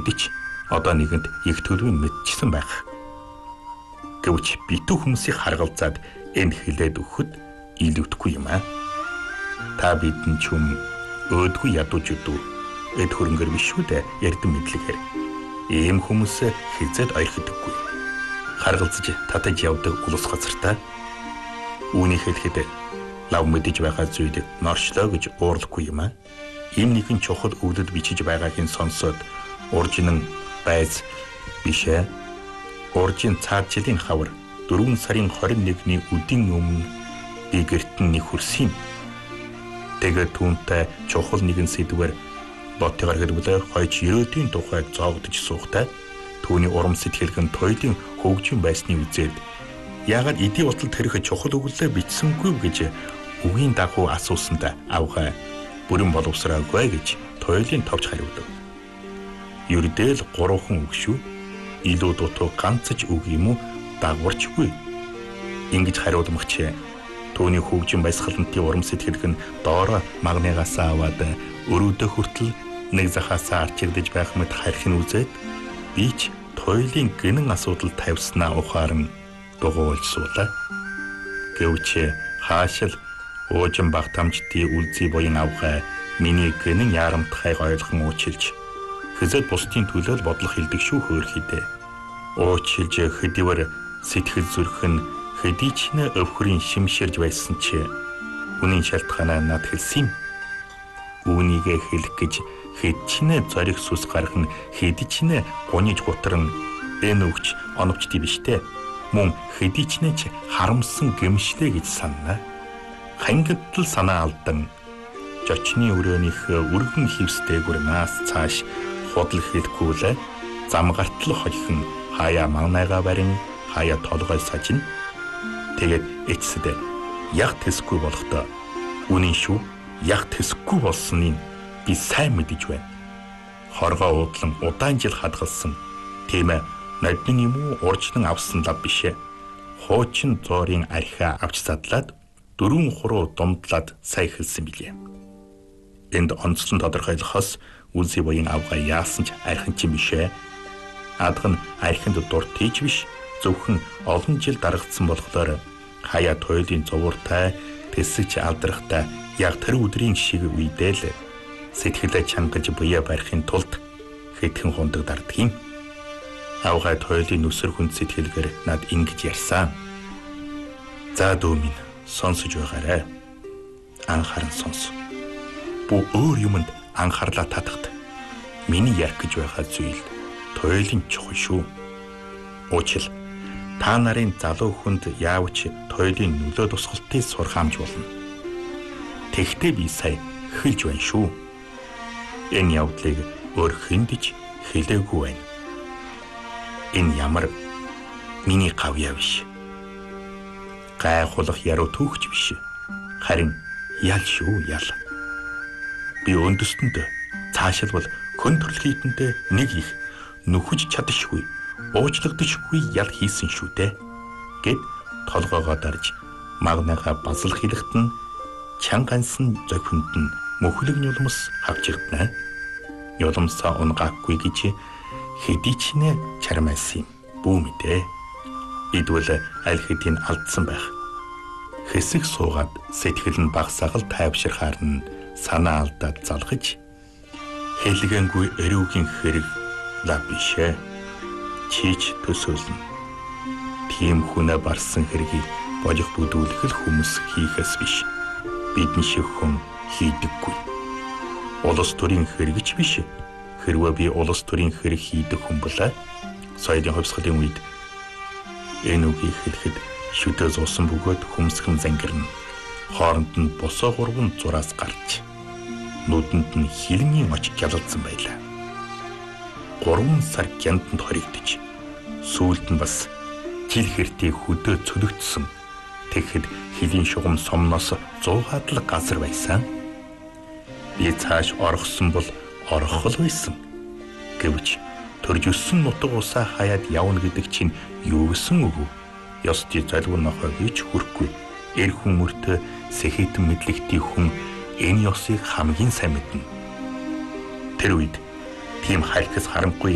мэдэж одоо нэгэнд их төлөвийг мэдчихсэн байх. Гэвч битүү хүмүүсийг харгалзаад энэ хэлээд өгөхөд илүүдэхгүй юм аа. Та бидэн ч юм өөдгүй ядуучдуу эд хөрөнгөр биш үү дээ ярдэн мэдлэгээр. Ийм хүмүүс хизээд ойрхдоггүй. Харгалзаж татаж явдаг улс газартаа үүнийг хэлэхэд лав мэдэж байгаа зүйлийг норчлоо гэж уурлахгүй юм аа. Ийм нэгэн чухал өвлөд бичиж байгаагийн сонсоод уржин байз бишээ. Уржин цаад жилийн хавар 4 сарын 21-ний өдийн өмнө би гэртэн нэг хүрсэн юм. Тэгээд түүнтэй чухал нэгэн сэдвээр ботгоор хэлбэлээ хойч ерөөдийн тухай зоогдож суухтай түүний урам сэтгэлгэн тойлын хөгжим байсны үзээд яагаад эдийн утал тэрх чухал өгүүлээ бичсэнгүй гэж үгийн дагуу асуусанд авгаа бүрэн боловсраагүй гэж тойлын товч хариудаг. Ердэл 3 үг шүү. Илүү дутуу ганцж үг юм уу дагварчгүй. Ингэж хариулмагч түүний хөгжим баясгалантын урам сэтгэлгэн доороо магнагаас аваад өрөөдөө хүртэл нэг захаасаа арчигдж байх мэт хархин үзээд би ч тойлын гинэн асуудал тавьснаа ухаарн дугуйлж суулаа. Гэвч хаашил уужин багтамжтын үлзий буян авгаа миний гинэн яарамтхайг ойлгон уучилж хэзээд бусдын төлөө бодлого хилдэг шүү хөөрхидээ. Уучлж хэдийвэр сэтгэл зүрхэн хэдий ч нэ өвхрийн шимширж байсан чи үнийн шалтгаанаа над хэлсэн юм. Үүнийгээ хэлэх гэж хэд ч нэ зориг сүс гарган хэд ч нэ гуниж гутран энэ өгч оновчдий биштэй. Мөн хэдий ч нэ ч харамсан гэмшлээ гэж санана. Хангалтл санаа алдан жочны өрөөнийх өргөн хивстэйгүр наас цааш худал хэлэхгүй л зам гартал хойхон хаяа магнайгаа барин хаяа толгой сажин. Тэгээд эцэд яг тэсгүй болохдоо үнэн шүү яг тэсгүй болсныг би сайн мэдэж байна. Хоргоо уудлан удаан жил хадгалсан тийм ээ нодны юм уу уржлан авсан лав бишээ. Хуучин зоорын архиа авч задлаад 4 хуруу думдлаад сая хэлсэн билээ. Энд онцлон тодорхойлохоос үлзий буян авгаа яасан ч архин ч юм бишээ. Адга нь архинд дуртийж биш зөвхөн олон жил дарагдсан болохоор хаяа тойлын зовууртай тэсэж алдрахтай яг тэр өдрийн шиг үедээ л сэтгэлээ чангаж буяа барихын тулд хэдхэн хундаг дарддаг юм. Авгаа тойлын нүсэр хүнд сэтгэлгээр над ингэж ярьсан. За дүү минь сонсож байгаарай. Анхааран сонс. Бүү өөр юмд анхаарлаа татахт миний ярих гэж байгаа зүйл тойлын чухал шүү. Уучил та нарын залуу хүнд яавч тойлын нөлөө тусгалтыг сурхаамж болно. Тэгтээ би сая хэлж байна шүү. Энэ явдлыг өөр хүндж хэлээгүй байна. Энэ ямар миний гавьяа биш. Гайхуулах яруу түүхч биш. Харин ял шүү ял. Би өндөсtöнд цаашилбал хүн төрөлхийтэндээ нэг их нөхөж чадшгүй, уучлагдшгүй ял хийсэн шүү дээ. Гэт толгоогоо дарж магнайгаа басал хэлэхтэн чангансан зохинд нь мөхлөг нулимс хавчигдана. Нулимсаа унгаагүй гэж хэдий ч нэ чармайсан бүү мэдээ. Идвэл аль хэдийн алдсан байх. Хэсэг суугаад сэтгэл нь багсаал тайвширхаар нь санаа алдаад залгаж хэлгэнгүй өрөөгийн хэрэг лав бишээ. Чийч төсөөлнө. Тийм хүнэ барсан хэргийг болох бүдүүлэх л хүмүүс хийхээс биш. Бидний шиг хүн хийдэггүй. Улс төрийн хэрэгч биш. Хэрвээ би улс төрийн хэрэг хийдэг хүн болоо соёлын хувьсгалын үед энэ үгийг хэлэхэд шүдээ зуусан бөгөөд хүмсгэн зангирна. Хооронд нь босоо гурван зураас гарч нүдэнд нь хилмийн оч гялалзсан байлаа. 3 сар гянданд хоригдож сүүлд нь бас жил хэртий хөдөө цөлөгдсөн. Тэгэхэд хилийн шугам сомноос 100-аад л газар байсан. Би цааш орохсон бол орох л байсан. Гэвч төрж өссөн нутаг усаа хаяад явна гэдэг чинь юу гэсэн үг вэ? Ёсти залгуур нохой гэж хүрхгүй. Эр хүн мөртөө сэхэтэн мэдлэгтий хүн энэ ёсыг хамгийн сайн мэднэ. Тэр үед тийм хайхс харанхуй